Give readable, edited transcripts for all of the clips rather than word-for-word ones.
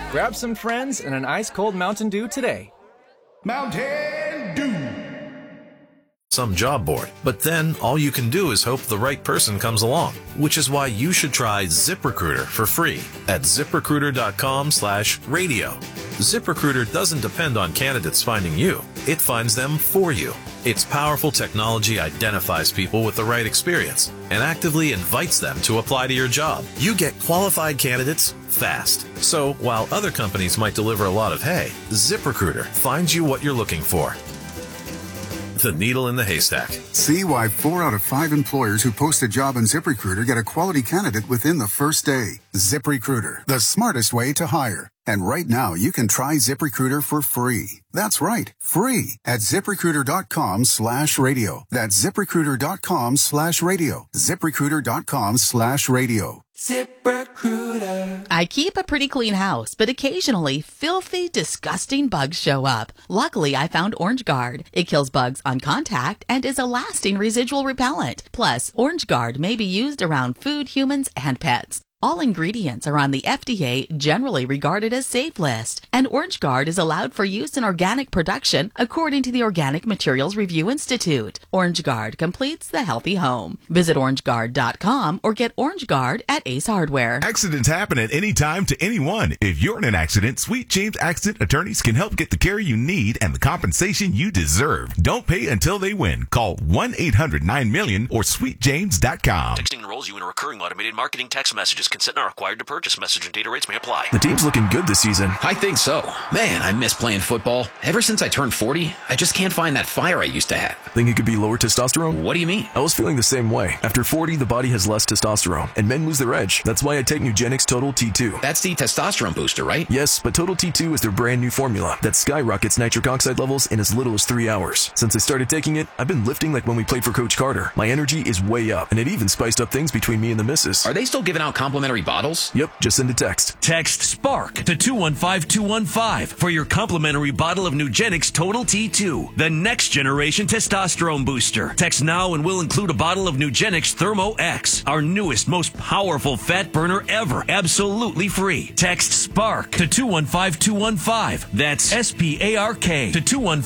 Grab some friends and an ice-cold Mountain Dew today. Mountain Dew. Some job board, but then all you can do is hope the right person comes along, which is why you should try ZipRecruiter for free at ZipRecruiter.com/radio. ZipRecruiter doesn't depend on candidates finding you. It finds them for you. Its powerful technology identifies people with the right experience and actively invites them to apply to your job. You get qualified candidates fast. So while other companies might deliver a lot of hay, ZipRecruiter finds you what you're looking for. The needle in the haystack. See why 4 out of 5 employers who post a job on ZipRecruiter get a quality candidate within the first day. ZipRecruiter, the smartest way to hire. And right now, you can try ZipRecruiter for free. That's right, free at ZipRecruiter.com/radio. That's ZipRecruiter.com/radio. ZipRecruiter.com/radio. ZipRecruiter. I keep a pretty clean house, but occasionally filthy, disgusting bugs show up. Luckily, I found Orange Guard. It kills bugs on contact and is a lasting residual repellent. Plus, Orange Guard may be used around food, humans, and pets. All ingredients are on the FDA generally regarded as safe list, and Orange Guard is allowed for use in organic production according to the Organic Materials Review Institute. Orange Guard completes the healthy home. Visit orangeguard.com or get Orange Guard at Ace Hardware. Accidents happen at any time to anyone. If you're in an accident, Sweet James Accident Attorneys can help get the care you need and the compensation you deserve. Don't pay until they win. Call 1-800-9-MILLION or sweetjames.com. Texting enrolls you in a recurring automated marketing text messages. Consent not required to purchase. Message and data rates may apply. The team's looking good this season. I think so. Man, I miss playing football. Ever since I turned 40, I just can't find that fire I used to have. Think it could be lower testosterone? What do you mean? I was feeling the same way. After 40, the body has less testosterone, and men lose their edge. That's why I take Nugenix Total T2. That's the testosterone booster, right? Yes, but Total T2 is their brand new formula that skyrockets nitric oxide levels in as little as 3 hours. Since I started taking it, I've been lifting like when we played for Coach Carter. My energy is way up, and it even spiced up things between me and the missus. Are they still giving out complimentary bottles? Yep, just send a text. Text SPARK to 215215 for your complimentary bottle of Nugenix Total T2, the next generation testosterone booster. Text now and we'll include a bottle of Nugenix Thermo X, our newest, most powerful fat burner ever, absolutely free. Text SPARK to 215215. That's SPARK to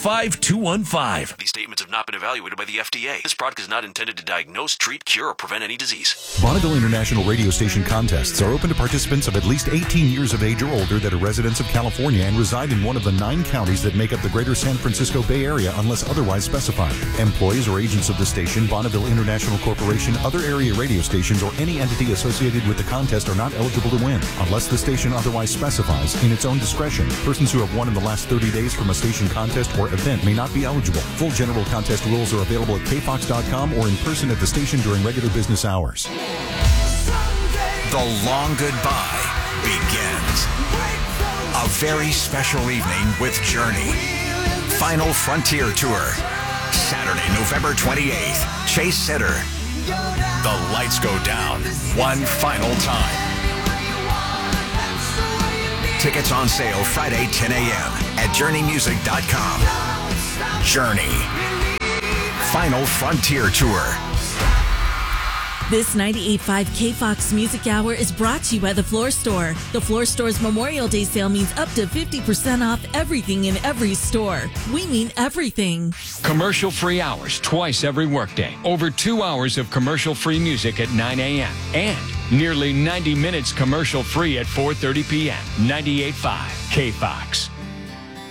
215215. These statements have not been evaluated by the FDA. This product is not intended to diagnose, treat, cure, or prevent any disease. Bonneville International Radio Station contests are open to participants of at least 18 years of age or older that are residents of California and reside in one of the 9 counties that make up the greater San Francisco Bay Area unless otherwise specified. Employees or agents of the station, Bonneville International Corporation, other area radio stations, or any entity associated with the contest are not eligible to win unless the station otherwise specifies in its own discretion. Persons who have won in the last 30 days from a station contest or event may not be eligible. Full general contest rules are available at kfox.com or in person at the station during regular business hours. The long goodbye begins. A very special evening with Journey. Final Frontier Tour. Saturday, November 28th. Chase Center. The lights go down one final time. Tickets on sale Friday, 10 a.m. at JourneyMusic.com. Journey. Final Frontier Tour. This 98.5 KFOX Music Hour is brought to you by The Floor Store. The Floor Store's Memorial Day sale means up to 50% off everything in every store. We mean everything. Commercial-free hours twice every workday. Over 2 hours of commercial-free music at 9 a.m. And nearly 90 minutes commercial-free at 4:30 p.m. 98.5 KFOX.